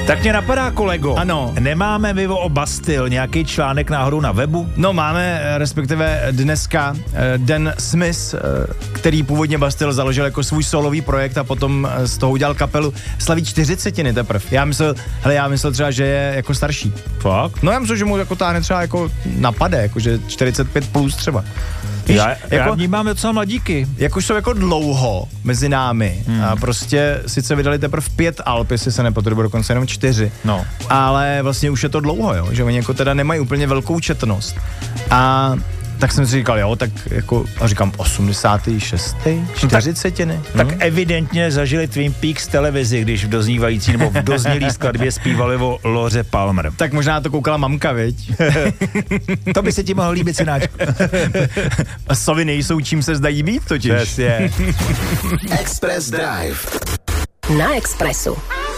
Tak mě napadá, kolego. Ano. Nemáme my o Bastille nějaký článek náhodou na webu? No máme, respektive dneska Dan Smith, který původně Bastille založil jako svůj solový projekt a potom z toho udělal kapelu, slaví 40 teprv. Já myslel třeba, že je jako starší. Fakt? No já myslím, že mu jako táhne třeba jako napade, jakože 45 plus třeba. Já vnímám docela mladíky. Jak už jsou jako dlouho mezi námi a prostě sice vydali teprve 5 alb, jestli se nepotřebuji, dokonce jenom 4, no. Ale vlastně už je to dlouho, jo, že oni jako teda nemají úplně velkou četnost. A tak jsem si říkal, jo, tak jako, a říkám 86. 40. Tak evidentně zažili Twin Peaks televizi, když v doznívající nebo v doznělý skladbě zpívali o Laure Palmer. Tak možná to koukala mamka, viď? To by se ti mohlo líbit, synáčku. A sovy nejsou, čím se zdají být totiž. Přesně. Express Drive. Na Expressu.